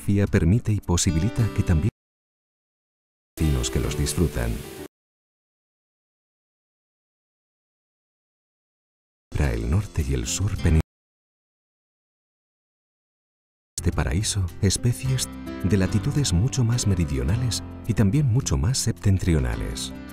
fotografía permite y posibilita que también vecinos que los disfrutan. Para el norte y el sur peninsular de paraíso, especies de latitudes mucho más meridionales y también mucho más septentrionales.